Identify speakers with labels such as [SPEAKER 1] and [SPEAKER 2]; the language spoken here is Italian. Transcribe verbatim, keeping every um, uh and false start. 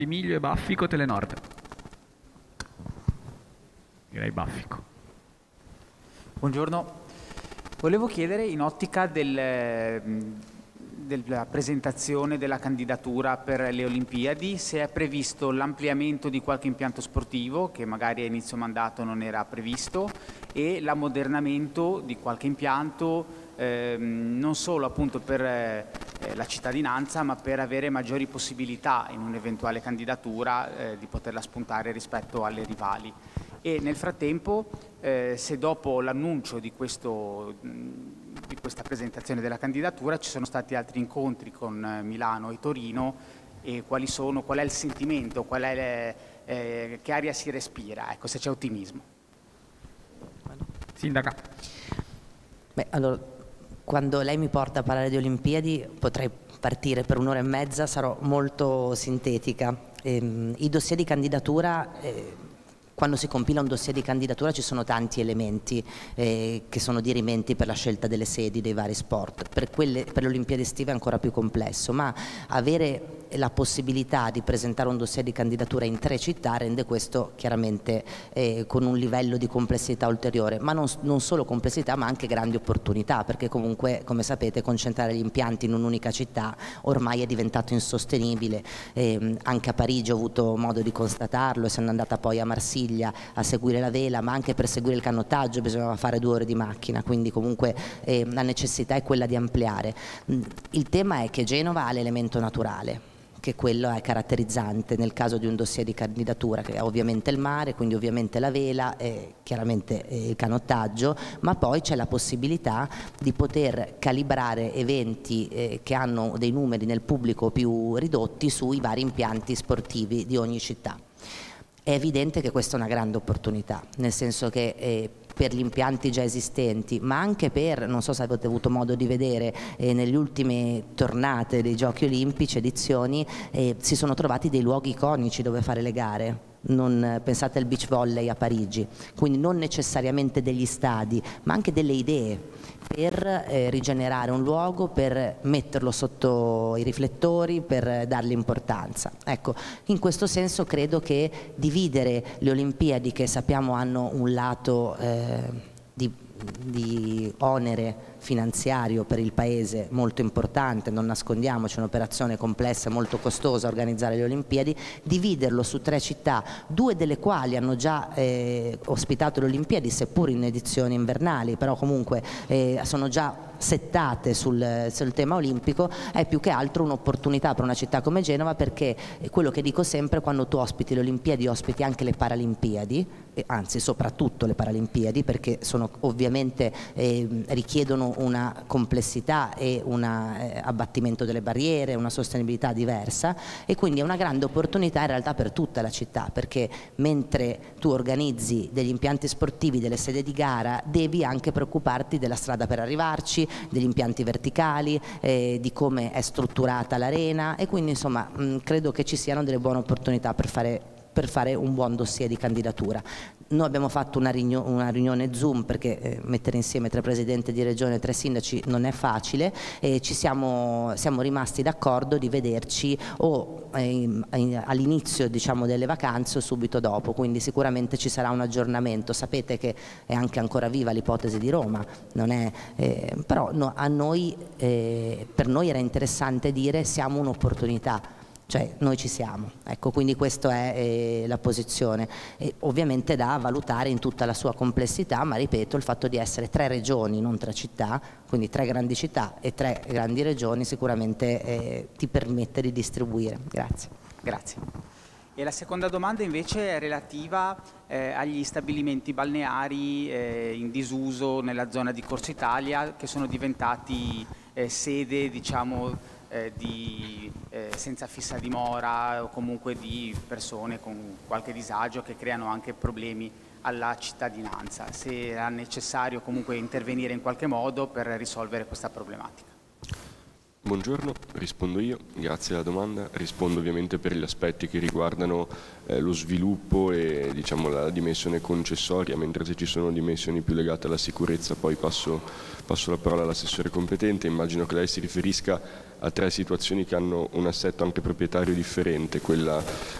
[SPEAKER 1] Emilio e Baffico, Telenord. Direi Baffico.
[SPEAKER 2] Buongiorno, volevo chiedere in ottica del, della presentazione della candidatura per le Olimpiadi se è previsto l'ampliamento di qualche impianto sportivo che magari a inizio mandato non era previsto e l'ammodernamento di qualche impianto ehm, non solo appunto per eh, la cittadinanza ma per avere maggiori possibilità in un'eventuale candidatura eh, di poterla spuntare rispetto alle rivali. E nel frattempo, eh, se dopo l'annuncio di, questo, di questa presentazione della candidatura ci sono stati altri incontri con eh, Milano e Torino e quali sono, qual è il sentimento, qual è le, eh, che aria si respira, ecco, se c'è ottimismo.
[SPEAKER 1] Sindaca.
[SPEAKER 3] Beh, allora, quando lei mi porta a parlare di Olimpiadi potrei partire per un'ora e mezza, sarò molto sintetica. Ehm, I dossier di candidatura... Eh, Quando si compila un dossier di candidatura ci sono tanti elementi eh, che sono dirimenti per la scelta delle sedi dei vari sport. Per, quelle, per le Olimpiadi estive è ancora più complesso, ma avere la possibilità di presentare un dossier di candidatura in tre città rende questo chiaramente eh, con un livello di complessità ulteriore, ma non, non solo complessità ma anche grandi opportunità, perché comunque come sapete concentrare gli impianti in un'unica città ormai è diventato insostenibile. Eh, anche a Parigi ho avuto modo di constatarlo, essendo andata poi a Marsiglia a seguire la vela, ma anche per seguire il canottaggio bisognava fare due ore di macchina, quindi comunque eh, la necessità è quella di ampliare. Il tema è che Genova ha l'elemento naturale, che quello è caratterizzante nel caso di un dossier di candidatura, che è ovviamente il mare, quindi ovviamente la vela, e chiaramente il canottaggio, ma poi c'è la possibilità di poter calibrare eventi eh, che hanno dei numeri nel pubblico più ridotti sui vari impianti sportivi di ogni città. È evidente che questa è una grande opportunità, nel senso che eh, per gli impianti già esistenti, ma anche per, non so se avete avuto modo di vedere, eh, nelle ultime tornate dei Giochi Olimpici, edizioni, eh, si sono trovati dei luoghi iconici dove fare le gare. Non, pensate al beach volley a Parigi, quindi non necessariamente degli stadi, ma anche delle idee per eh, rigenerare un luogo, per metterlo sotto i riflettori, per dargli importanza. Ecco, in questo senso credo che dividere le Olimpiadi, che sappiamo hanno un lato eh, di, di onere finanziario per il Paese molto importante, non nascondiamoci, è un'operazione complessa e molto costosa organizzare le Olimpiadi, dividerlo su tre città, due delle quali hanno già eh, ospitato le Olimpiadi, seppur in edizioni invernali, però comunque eh, sono già settate sul, sul tema olimpico, è più che altro un'opportunità per una città come Genova, perché quello che dico sempre, quando tu ospiti le Olimpiadi ospiti anche le Paralimpiadi, e anzi soprattutto le Paralimpiadi, perché sono ovviamente eh, richiedono una complessità e un eh, abbattimento delle barriere, una sostenibilità diversa, e quindi è una grande opportunità in realtà per tutta la città, perché mentre tu organizzi degli impianti sportivi, delle sede di gara, devi anche preoccuparti della strada per arrivarci, degli impianti verticali, eh, di come è strutturata l'arena, e quindi insomma mh, credo che ci siano delle buone opportunità per fare per fare un buon dossier di candidatura. Noi abbiamo fatto una, riunione, una riunione Zoom, perché eh, mettere insieme tre presidenti di regione e tre sindaci non è facile, e ci siamo, siamo rimasti d'accordo di vederci o eh, all'inizio diciamo delle vacanze o subito dopo, quindi sicuramente ci sarà un aggiornamento. Sapete che è anche ancora viva l'ipotesi di Roma, non è, eh, però no, a noi, eh, per noi era interessante dire siamo un'opportunità, cioè noi ci siamo, ecco, quindi questa è eh, la posizione, e ovviamente da valutare in tutta la sua complessità, ma ripeto, il fatto di essere tre regioni, non tre città, quindi tre grandi città e tre grandi regioni sicuramente eh, ti permette di distribuire. Grazie.
[SPEAKER 2] Grazie. E la seconda domanda invece è relativa eh, agli stabilimenti balneari eh, in disuso nella zona di Corso Italia, che sono diventati eh, sede, diciamo, Eh, di, eh, senza fissa dimora o comunque di persone con qualche disagio che creano anche problemi alla cittadinanza, se era necessario comunque intervenire in qualche modo per risolvere questa problematica.
[SPEAKER 4] Buongiorno, rispondo io, grazie alla domanda. Rispondo ovviamente per gli aspetti che riguardano eh, lo sviluppo e diciamo, la dimensione concessoria, mentre se ci sono dimensioni più legate alla sicurezza poi passo, passo la parola all'assessore competente. Immagino che lei si riferisca a tre situazioni che hanno un assetto anche proprietario differente, quella